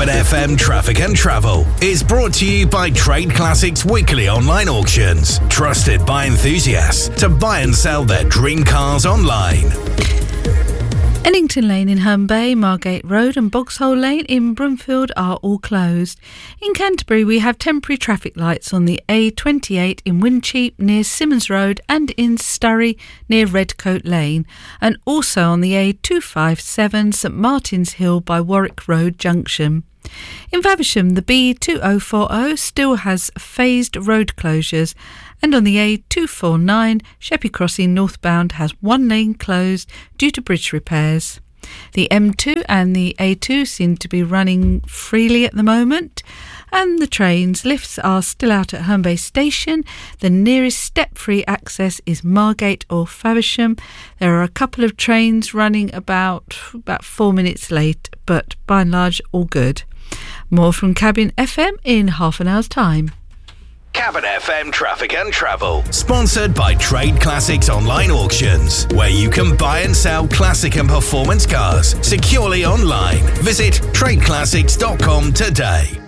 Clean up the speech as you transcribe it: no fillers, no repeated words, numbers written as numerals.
Cabin FM Traffic and Travel is brought to you by Trade Classics Weekly Online Auctions, trusted by enthusiasts to buy and sell their dream cars online. Ennington Lane in Herne Bay, Margate Road and Bogshole Lane in Broomfield are all closed. In Canterbury we have temporary traffic lights on the A28 in Wincheap near Simmons Road and in Sturry near Redcoat Lane, and also on the A257 St Martin's Hill by Warwick Road Junction. In Faversham, the B2040 still has phased road closures, and on the A249, Sheppey Crossing northbound has one lane closed due to bridge repairs. The M2 and the A2 seem to be running freely at the moment, and the trains, lifts are still out at Herne Bay Station. The nearest step-free access is Margate or Faversham. There are a couple of trains running about 4 minutes late, but by and large all good. More from Cabin FM in half an hour's time. Cabin FM Traffic and Travel, sponsored by Trade Classics Online Auctions, where you can buy and sell classic and performance cars securely online. Visit tradeclassics.com today.